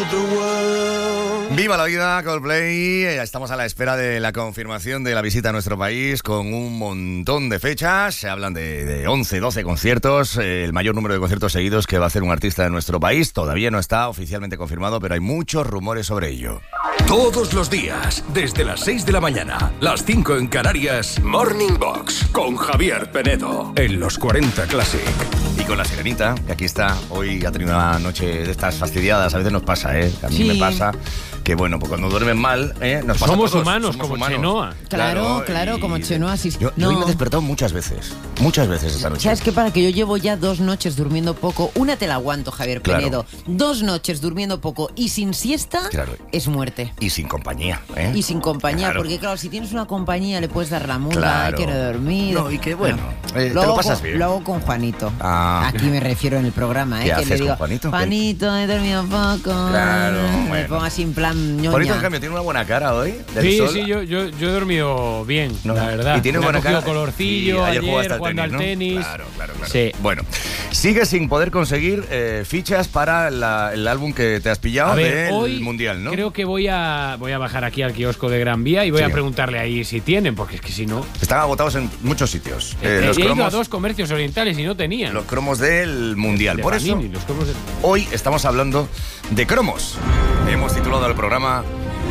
Viva la vida, Coldplay. Estamos a la espera de la confirmación de la visita a nuestro país con un montón de fechas. Se hablan de 11, 12 conciertos, el mayor número de conciertos seguidos que va a hacer un artista de nuestro país. Todavía no está oficialmente confirmado, pero hay muchos rumores sobre ello. Todos los días, desde las 6 de la mañana, las 5 en Canarias, Morning Box con Javier Penedo en los 40 Classic. Y con la Sirenita, que aquí está. Hoy ha tenido una noche de estas fastidiadas. A veces nos pasa, A mí me pasa que, bueno, pues cuando duermen mal, nos pasa Somos a todos. humanos, como Chenoa. Claro, como Chenoa. Sí. Yo hoy me he despertado muchas veces esta noche. ¿Sabes qué? Para que yo llevo ya 2 noches durmiendo poco. Una te la aguanto, Javier Penedo. 2 noches durmiendo poco y sin siesta, es muerte. Y sin compañía, Y sin compañía, porque claro, si tienes una compañía le puedes dar la muda, quiero dormir. No, y que bueno, te lo lo pasas bien. Lo hago con Juanito. Aquí me refiero en el programa, ¿Qué que haces le digo, con Juanito? Juanito, he dormido poco. Claro, Me pongo así en plan ñoña. Juanito, en cambio, tiene una buena cara hoy. Del sol. Yo he dormido bien, No, la verdad. Y tiene buena cara. Colorcillo, Sí, ayer jugaste jugando al tenis. Claro. Sí. Bueno, sigue sin poder conseguir fichas para el álbum que te has pillado del hoy Mundial, ¿no? Creo que voy a bajar aquí al kiosco de Gran Vía y voy a preguntarle ahí si tienen, porque es que si no... Están agotados en muchos sitios. He ido a 2 comercios orientales y no tenían. Los cromos del Mundial. Por eso, Panini, los cromos hoy estamos hablando de cromos. Hemos titulado el programa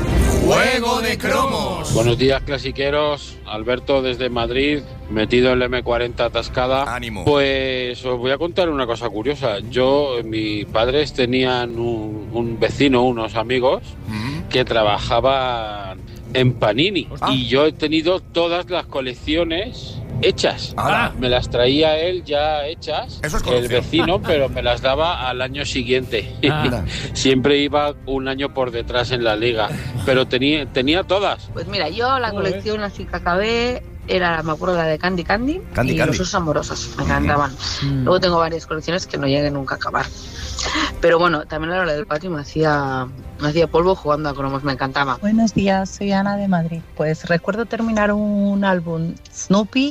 Juego de Cromos. Buenos días, clasiqueros. Alberto desde Madrid, metido en el M40 atascada. Ánimo. Pues os voy a contar una cosa curiosa. Mis padres tenían un vecino, unos amigos, que trabajaban en Panini. Y yo he tenido todas las colecciones hechas. Me las traía él ya hechas, Eso es el vecino, pero me las daba al año siguiente. Siempre iba un año por detrás en la liga, pero tenía todas. Pues mira, yo la colección así que acabé era, me acuerdo, la de Candy y los Osos Amorosos, me encantaban. Luego tengo varias colecciones que no llegué nunca a acabar. Pero bueno, también a la hora del patio me hacía polvo jugando a cromos, me encantaba. Buenos días, soy Ana de Madrid. Pues recuerdo terminar un álbum Snoopy,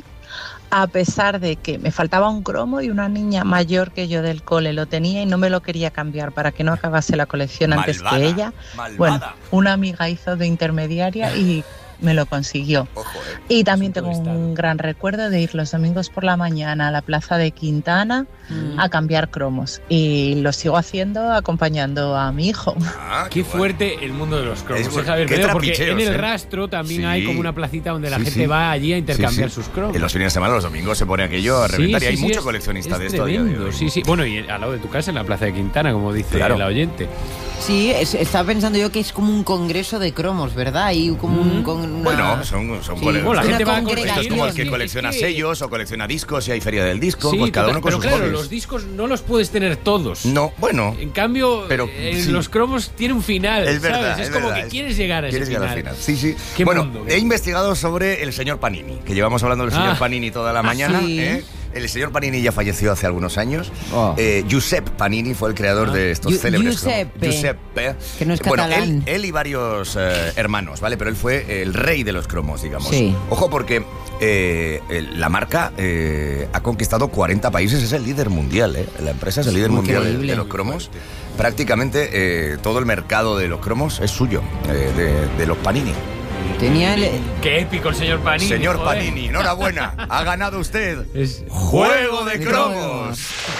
a pesar de que me faltaba un cromo y una niña mayor que yo del cole lo tenía y no me lo quería cambiar para que no acabase la colección antes que ella. Bueno, una amiga hizo de intermediaria y me lo consiguió. Y también tengo un gran recuerdo de ir los domingos por la mañana a la plaza de Quintana a cambiar cromos. Y lo sigo haciendo acompañando a mi hijo. Qué fuerte el mundo de los cromos, Javier Penedo, porque en el Rastro también hay como una placita donde la gente va allí a intercambiar sus cromos. En los fines de semana, los domingos se pone aquello a reventar y hay mucho coleccionista de esto a día de hoy. Bueno, y al lado de tu casa, en la plaza de Quintana, como dice el oyente. Sí, estaba pensando yo que es como un congreso de cromos, ¿verdad? Y como Bueno, son la gente va a esto es como el que colecciona sellos o colecciona discos y hay feria del disco, pues cada uno con sus hobbies. Los discos no los puedes tener todos. No, bueno. En cambio, los cromos tiene un final, es verdad, ¿sabes? Es como que quieres llegar a ese final. Sí. Bueno, he investigado sobre el señor Panini, que llevamos hablando del señor Panini toda la mañana, El señor Panini ya falleció hace algunos años. Giuseppe Panini fue el creador de estos célebres. Giuseppe. Que no es catalán. Bueno, él y varios hermanos, ¿vale? Pero él fue el rey de los cromos, digamos. Sí. Ojo, porque la marca ha conquistado 40 países, es el líder mundial, La empresa es el líder mundial de los cromos. Prácticamente todo el mercado de los cromos es suyo, de los Panini. Qué épico el señor Panini. Señor Panini, enhorabuena. Ha ganado usted Juego de Cromos.